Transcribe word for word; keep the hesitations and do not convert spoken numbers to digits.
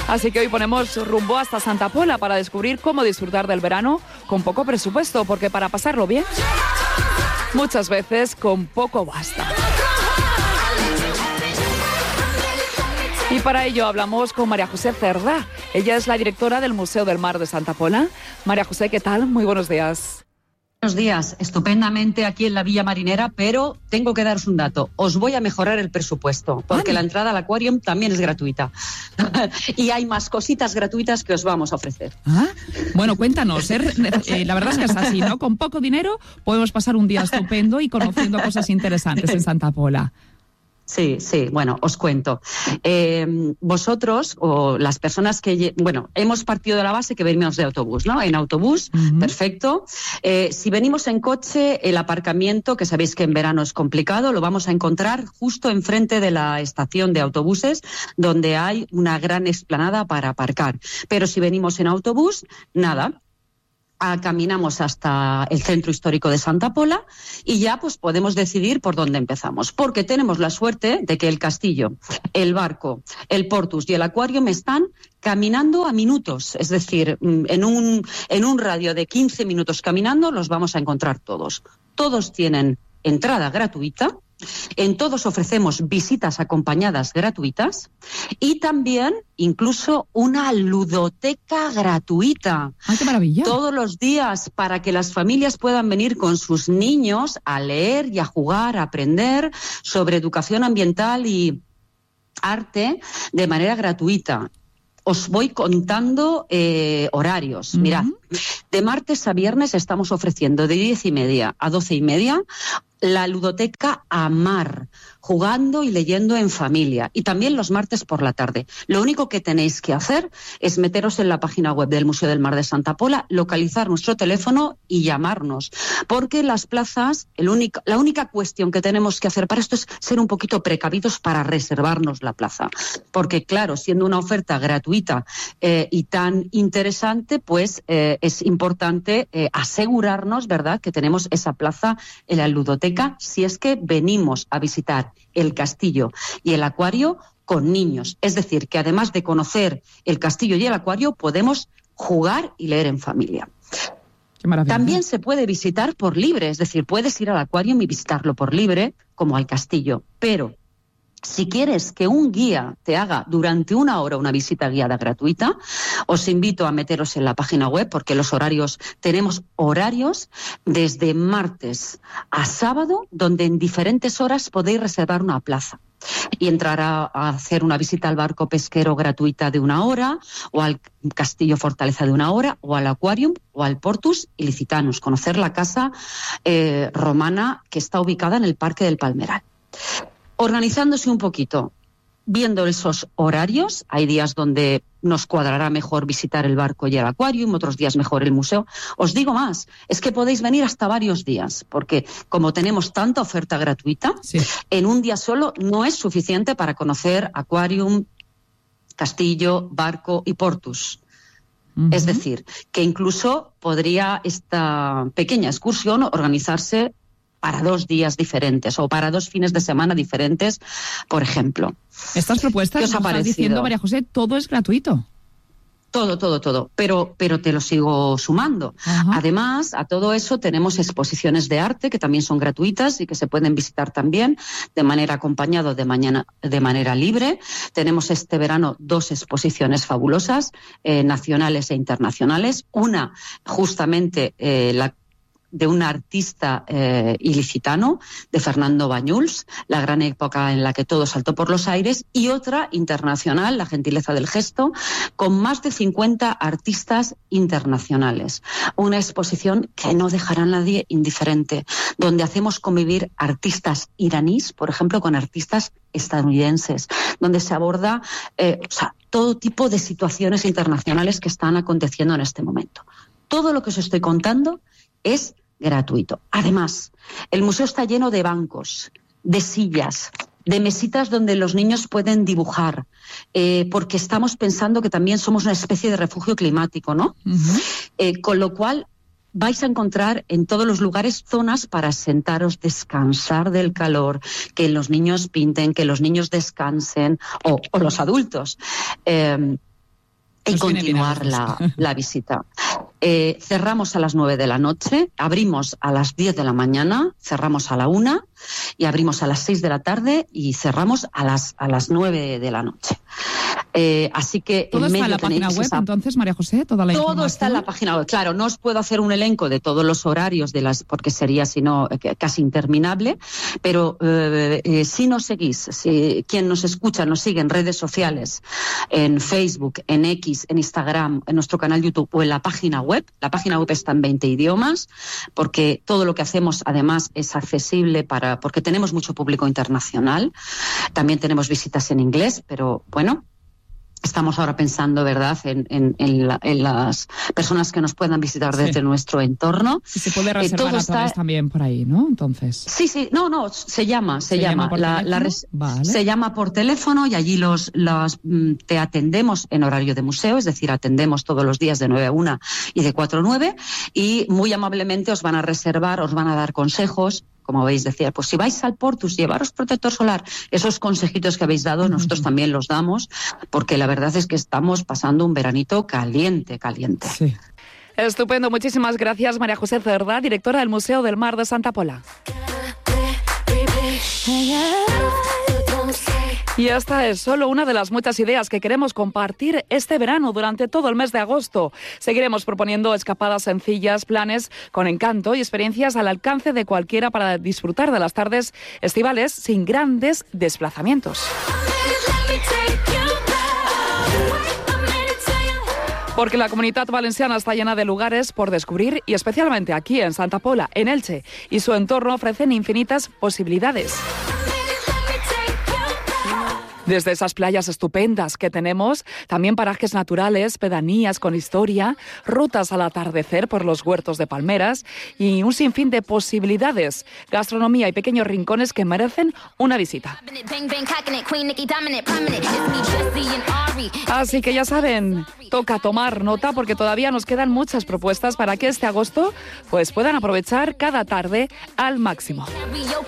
Así que hoy ponemos rumbo hasta Santa Pola para descubrir cómo disfrutar del verano con poco presupuesto, porque para pasarlo bien, muchas veces con poco basta. Y para ello hablamos con María José Cerdá. Ella es la directora del Museo del Mar de Santa Pola. María José, ¿qué tal? Muy buenos días. Buenos días, estupendamente aquí en la Villa Marinera, pero tengo que daros un dato. Os voy a mejorar el presupuesto, porque Ay. la entrada al Aquarium también es gratuita. Y hay más cositas gratuitas que os vamos a ofrecer. ¿Ah? Bueno, cuéntanos. ¿eh? Eh, la verdad es que es así, ¿no? Con poco dinero podemos pasar un día estupendo y conociendo cosas interesantes en Santa Pola. Sí, sí, bueno, os cuento. Eh, vosotros o las personas que... Bueno, hemos partido de la base que venimos de autobús, ¿no? En autobús, uh-huh. perfecto. Eh, si venimos en coche, el aparcamiento, que sabéis que en verano es complicado, lo vamos a encontrar justo enfrente de la estación de autobuses, donde hay una gran explanada para aparcar. Pero si venimos en autobús, nada. Caminamos hasta el centro histórico de Santa Pola y ya pues podemos decidir por dónde empezamos, porque tenemos la suerte de que el castillo, el barco, el Portus y el Aquarium están caminando a minutos, es decir, en un, en un radio de quince minutos caminando los vamos a encontrar todos. Todos tienen entrada gratuita. En todos ofrecemos visitas acompañadas gratuitas y también incluso una ludoteca gratuita. ¡Ay, qué maravilla! Todos los días para que las familias puedan venir con sus niños a leer y a jugar, a aprender sobre educación ambiental y arte de manera gratuita. Os voy contando eh, horarios. Uh-huh. Mirad, de martes a viernes estamos ofreciendo de diez y media a doce y media la ludoteca Amar, jugando y leyendo en familia, y también los martes por la tarde. Lo único que tenéis que hacer es meteros en la página web del Museo del Mar de Santa Pola, localizar nuestro teléfono y llamarnos, porque las plazas, el único, la única cuestión que tenemos que hacer para esto es ser un poquito precavidos para reservarnos la plaza, porque claro, siendo una oferta gratuita eh, y tan interesante, pues eh, es importante eh, asegurarnos, ¿verdad?, que tenemos esa plaza en la ludoteca, si es que venimos a visitar el castillo y el acuario con niños. Es decir, que además de conocer el castillo y el acuario, podemos jugar y leer en familia. Qué maravilla. También se puede visitar por libre, es decir, puedes ir al acuario y visitarlo por libre, como al castillo, pero si quieres que un guía te haga durante una hora una visita guiada gratuita, os invito a meteros en la página web, porque los horarios, tenemos horarios desde martes a sábado, donde en diferentes horas podéis reservar una plaza y entrar a, a hacer una visita al barco pesquero gratuita de una hora, o al castillo fortaleza de una hora, o al Aquarium, o al Portus Ilicitanus, conocer la casa eh, romana que está ubicada en el Parque del Palmeral. Organizándose un poquito, viendo esos horarios, hay días donde nos cuadrará mejor visitar el barco y el Aquarium, otros días mejor el museo. Os digo más, es que podéis venir hasta varios días, porque como tenemos tanta oferta gratuita, sí. en un día solo no es suficiente para conocer Aquarium, castillo, barco y Portus. Uh-huh. Es decir, que incluso podría esta pequeña excursión organizarse para dos días diferentes o para dos fines de semana diferentes, por ejemplo. Estas propuestas, ¿qué os ha parecido? Estás diciendo, María José, todo es gratuito. Todo, todo, todo, pero, pero te lo sigo sumando. Ajá. Además, a todo eso tenemos exposiciones de arte que también son gratuitas y que se pueden visitar también de manera acompañada, de, mañana, de manera libre. Tenemos este verano dos exposiciones fabulosas, eh, nacionales e internacionales. Una, justamente, eh, la de un artista eh, ilicitano, de Fernando Bañuls, la gran época en la que todo saltó por los aires, y otra internacional, La gentileza del gesto, con más de cincuenta artistas internacionales. Una exposición que no dejará a nadie indiferente, donde hacemos convivir artistas iraníes, por ejemplo, con artistas estadounidenses, donde se aborda eh, o sea, todo tipo de situaciones internacionales que están aconteciendo en este momento. Todo lo que os estoy contando es gratuito. Además, el museo está lleno de bancos, de sillas, de mesitas donde los niños pueden dibujar, eh, porque estamos pensando que también somos una especie de refugio climático, ¿no? Uh-huh. Eh, con lo cual vais a encontrar en todos los lugares zonas para sentaros, descansar del calor, que los niños pinten, que los niños descansen, o, o los adultos. Eh, y pues continuar la, la visita. Eh, cerramos a las nueve de la noche, abrimos a las diez de la mañana, cerramos a la una y abrimos a las seis de la tarde y cerramos a las, a las nueve de la noche. Eh, así que ¿Todo en está medio en la página web, esa... entonces, María José? ¿Toda la Todo información? está en la página web. Claro, no os puedo hacer un elenco de todos los horarios, de las porque sería sino casi interminable, pero eh, eh, si nos seguís, si quien nos escucha nos sigue en redes sociales, en Facebook, en X, en Instagram, en nuestro canal YouTube o en la página web. La página web está en veinte idiomas, porque todo lo que hacemos además es accesible para, porque tenemos mucho público internacional. También tenemos visitas en inglés, pero bueno, estamos ahora pensando, ¿verdad?, en, en, en, la, en las personas que nos puedan visitar desde sí. nuestro entorno. Y se puede reservar eh, a través está... también por ahí, ¿no? Entonces. Sí, sí, no, no, se llama, se, ¿Se llama. llama por la, la res... vale. Se llama por teléfono y allí los, los te atendemos en horario de museo, es decir, atendemos todos los días de nueve a una y de cuatro a nueve y muy amablemente os van a reservar, os van a dar consejos. Como veis, decía, pues si vais al Portus, llevaros protector solar. Esos consejitos que habéis dado, nosotros uh-huh. también los damos, porque la verdad es que estamos pasando un veranito caliente, caliente. Sí. Estupendo. Muchísimas gracias, María José Cerdá, directora del Museo del Mar de Santa Pola. Y esta es solo una de las muchas ideas que queremos compartir este verano durante todo el mes de agosto. Seguiremos proponiendo escapadas sencillas, planes con encanto y experiencias al alcance de cualquiera para disfrutar de las tardes estivales sin grandes desplazamientos. Porque la Comunitat Valenciana está llena de lugares por descubrir y especialmente aquí en Santa Pola, en Elche, y su entorno ofrecen infinitas posibilidades. Desde esas playas estupendas que tenemos, también parajes naturales, pedanías con historia, rutas al atardecer por los huertos de palmeras y un sinfín de posibilidades, gastronomía y pequeños rincones que merecen una visita. Así que ya saben, toca tomar nota porque todavía nos quedan muchas propuestas para que este agosto pues puedan aprovechar cada tarde al máximo.